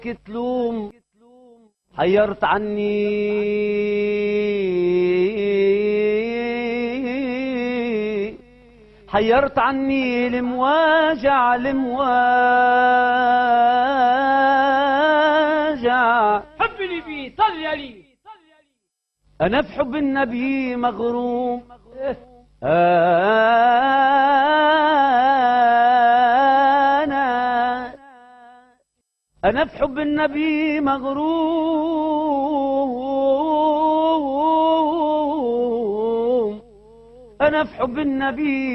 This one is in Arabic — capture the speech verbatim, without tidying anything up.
تلوم حيرت عني حيرت عني المواجع المواجع. حب النبي صلي عليه. أنا في حب النبي مغروم أنا أنا في حب النبي مغروم أنا في حب النبي